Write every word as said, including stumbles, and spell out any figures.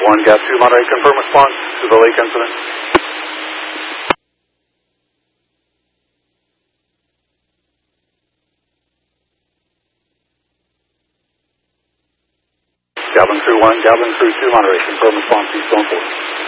one, Gap two, Monterey, confirm response to the lake incident. Gatlin Crew one, Gatlin Crew two, Monterey, confirm response, East Zone four.